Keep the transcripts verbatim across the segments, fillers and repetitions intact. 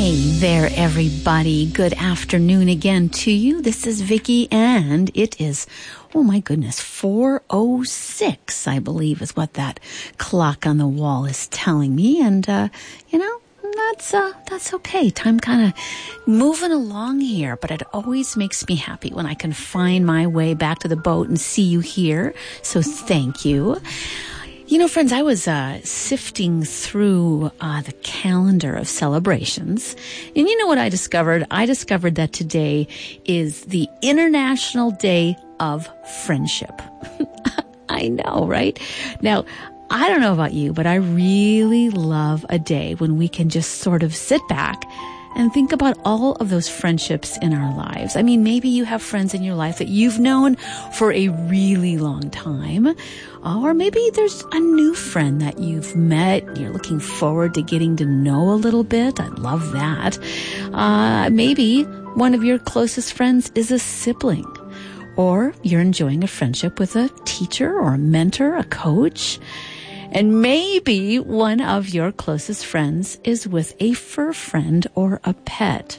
Hey there, everybody. Good afternoon again to you. This is Vicky, and it is, oh my goodness, four oh six, I believe, is what that clock on the wall is telling me. And, uh, you know, that's, uh, that's okay. Time kind of moving along here, but it always makes me happy when I can find my way back to the boat and see you here. So thank you. You know, friends, I was uh, sifting through uh, the calendar of celebrations, and you know what I discovered? I discovered that today is the International Day of Friendship. I know, right? Now, I don't know about you, but I really love a day when we can just sort of sit back and think about all of those friendships in our lives. I mean, maybe you have friends in your life that you've known for a really long time. Or maybe there's a new friend that you've met. You're looking forward to getting to know a little bit. I love that. Uh, maybe one of your closest friends is a sibling. Or you're enjoying a friendship with a teacher or a mentor, a coach. And maybe one of your closest friends is with a fur friend or a pet.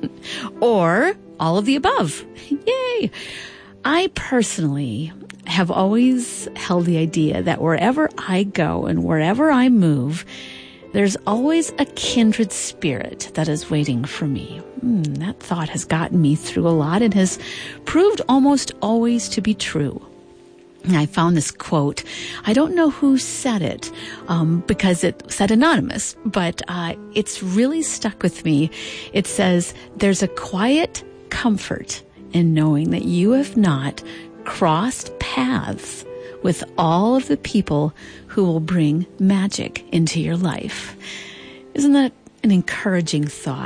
Or all of the above. Yay! I personally have always held the idea that wherever I go and wherever I move, there's always a kindred spirit that is waiting for me. Mm, that thought has gotten me through a lot and has proved almost always to be true. I found this quote. I don't know who said it um, because it said anonymous, but uh, it's really stuck with me. It says, there's a quiet comfort in knowing that you have not crossed paths with all of the people who will bring magic into your life. Isn't that an encouraging thought?